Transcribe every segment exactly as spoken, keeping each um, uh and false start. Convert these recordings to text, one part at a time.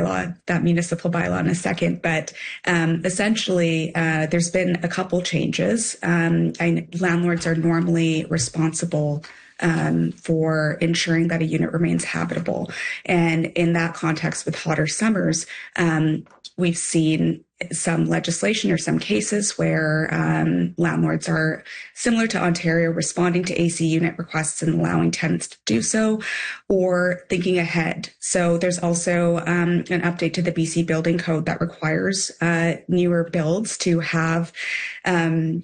bylaw, that municipal bylaw in a second, but um, essentially uh, there's been a couple changes. Um, and landlords are normally responsible um, for ensuring that a unit remains habitable. And in that context, with hotter summers, um, we've seen some legislation or some cases where um, landlords are, similar to Ontario, responding to A C unit requests and allowing tenants to do so, or thinking ahead. So there's also um, an update to the B C Building Code that requires uh, newer builds to have um,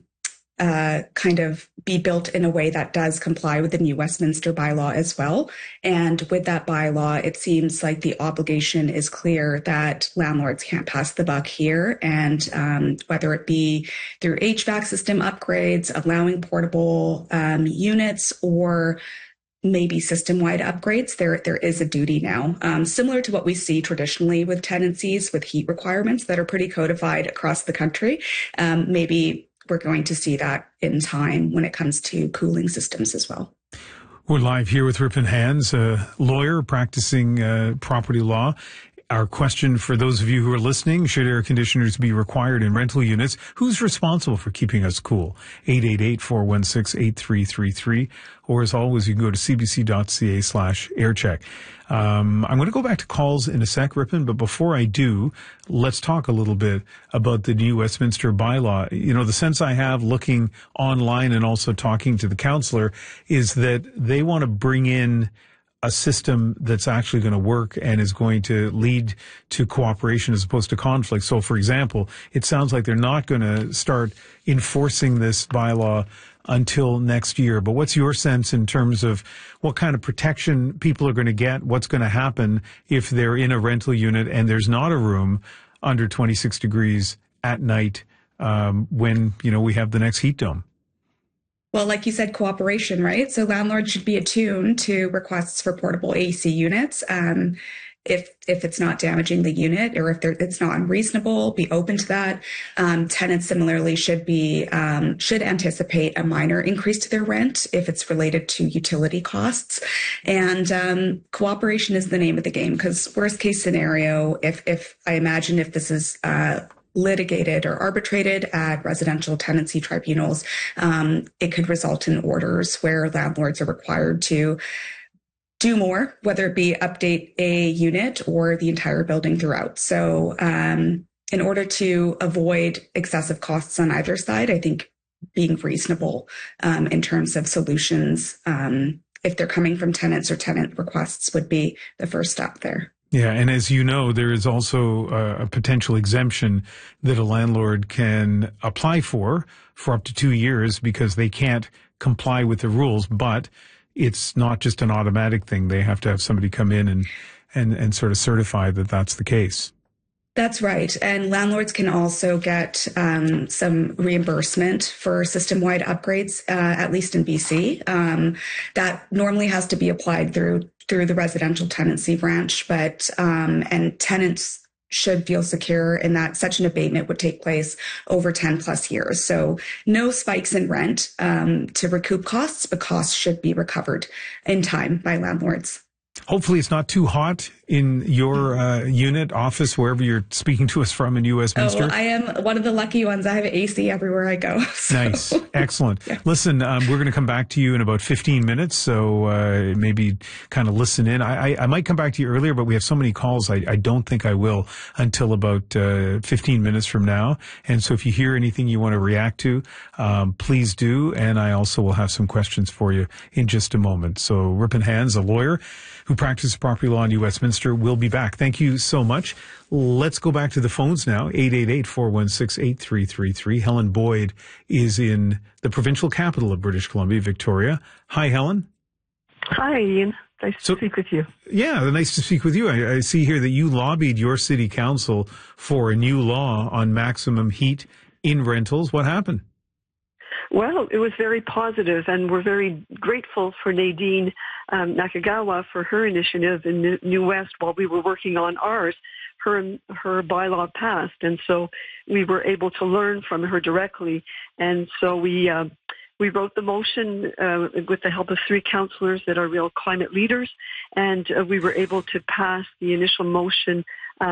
uh, kind of be built in a way that does comply with the new Westminster bylaw as well. And with that bylaw, it seems like the obligation is clear that landlords can't pass the buck here. And um, whether it be through H V A C system upgrades, allowing portable um, units, or maybe system-wide upgrades, there there is a duty now, um, similar to what we see traditionally with tenancies with heat requirements that are pretty codified across the country. Um, maybe we're going to see that in time when it comes to cooling systems as well. We're live here with Ripon Hands, a lawyer practicing uh, property law. Our question for those of you who are listening, should air conditioners be required in rental units? Who's responsible for keeping us cool? eight eight eight, four one six, eight three three three. Or as always, you can go to cbc.ca slash aircheck. Um, I'm going to go back to calls in a sec, Ripon, but before I do, let's talk a little bit about the new Westminster bylaw. You know, the sense I have looking online and also talking to the councillor is that they want to bring in a system that's actually going to work and is going to lead to cooperation as opposed to conflict. So, for example, it sounds like they're not going to start enforcing this bylaw until next year. But what's your sense in terms of what kind of protection people are going to get? What's going to happen if they're in a rental unit and there's not a room under twenty-six degrees at night um, when, you know, we have the next heat dome? Well, like you said, cooperation, right? So landlords should be attuned to requests for portable A C units. Um, if if it's not damaging the unit, or if it's not unreasonable, be open to that. Um, tenants similarly should be um, should anticipate a minor increase to their rent if it's related to utility costs. And um, cooperation is the name of the game, because worst case scenario, if if I imagine if this is uh, litigated or arbitrated at residential tenancy tribunals, um, it could result in orders where landlords are required to do more, whether it be update a unit or the entire building throughout. So um, in order to avoid excessive costs on either side, I think being reasonable um, in terms of solutions, um, if they're coming from tenants or tenant requests, would be the first step there. Yeah, and as you know, there is also a potential exemption that a landlord can apply for for up to two years because they can't comply with the rules, but it's not just an automatic thing. They have to have somebody come in and, and, and sort of certify that that's the case. That's right. And landlords can also get um, some reimbursement for system-wide upgrades, uh, at least in B C. Um, that normally has to be applied through through the residential tenancy branch, but um, and tenants should feel secure in that such an abatement would take place over ten plus years. So no spikes in rent um, to recoup costs, but costs should be recovered in time by landlords. Hopefully it's not too hot in your uh, unit, office, wherever you're speaking to us from in New Westminster. Oh, I am one of the lucky ones. I have A C everywhere I go. So. Nice. Excellent. Yeah. Listen, um, we're going to come back to you in about fifteen minutes, so uh, maybe kind of listen in. I, I, I might come back to you earlier, but we have so many calls, I, I don't think I will until about uh, fifteen minutes from now. And so if you hear anything you want to react to, um, please do. And I also will have some questions for you in just a moment. So Ripon Hands, a lawyer who practices property law in New Westminster, will be back. Thank you so much. Let's go back to the phones now. eight eight eight, four one six, eight three three three. Helen Boyd is in the provincial capital of British Columbia, Victoria. Hi, Helen. Hi, Ian. Nice so, to speak with you. Yeah, nice to speak with you. I, I see here that you lobbied your city council for a new law on maximum heat in rentals. What happened? Well, it was very positive, and we're very grateful for Nadine um, Nakagawa for her initiative in New West while we were working on ours. Her her bylaw passed, and so we were able to learn from her directly. And so we uh, we wrote the motion uh, with the help of three councillors that are real climate leaders, and uh, we were able to pass the initial motion